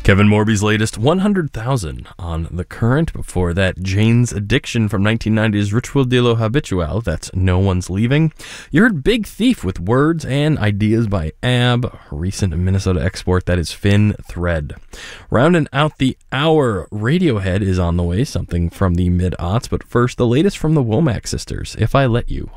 Kevin Morby's latest 100,000 on The Current. Before that, Jane's Addiction from 1990's Ritual de lo Habitual, that's No One's Leaving. You heard Big Thief with Words and Ideas by Ab, a recent Minnesota export, that is Finn Thread. Rounding out the hour, Radiohead is on the way, something from the mid-aughts, but first, the latest from the Womack sisters, If I Let You,